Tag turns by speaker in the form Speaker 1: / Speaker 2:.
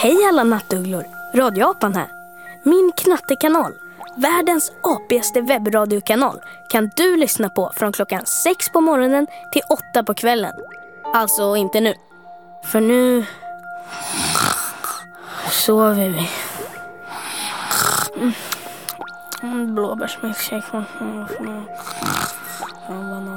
Speaker 1: Hej alla nattugglor, radioapan här. Min knattekanal, världens apigaste webbradiokanal, kan du lyssna på från klockan 6 på morgonen till 8 på kvällen. Alltså inte nu, för nu sover vi. Blåbärsmilkshake.